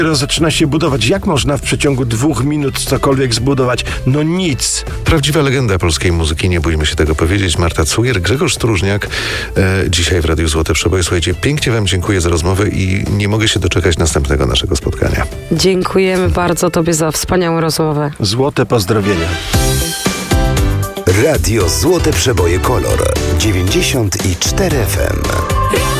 zaczyna się budować. Jak można w przeciągu 2 minut cokolwiek zbudować? No nic. Prawdziwa legenda polskiej muzyki, nie bójmy się tego powiedzieć. Marta Cugier, Grzegorz Stróżniak, dzisiaj w Radiu Złote Przeboje. Słuchajcie, pięknie wam dziękuję za rozmowę i nie mogę się doczekać następnego naszego spotkania. Dziękujemy bardzo tobie za wspaniałą rozmowę. Złote pozdrowienia. Radio Złote Przeboje Kolor 94 FM.